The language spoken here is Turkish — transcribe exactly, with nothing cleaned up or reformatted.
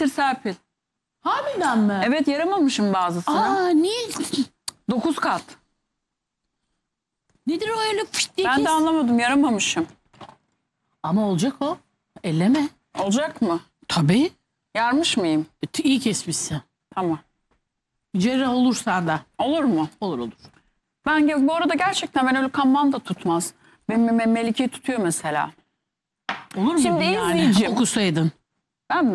getir Serpil. Harbiden mi? Evet, yaramamışım bazısına. Aa niye? Dokuz kat. Nedir o öyle fışt diye Ben kes? de anlamadım, yaramamışım. Ama olacak o. Elleme. Olacak mı? Tabii. Yarmış mıyım? E, İyi kesmişsin. Tamam. Cerrah olursan da. Olur mu? Olur olur. Ben bu arada gerçekten ben öyle kanman da tutmaz. Benim Melike'yi tutuyor mesela. Olur mu Şimdi yani? izleyicim. Okusaydın. Ben mi?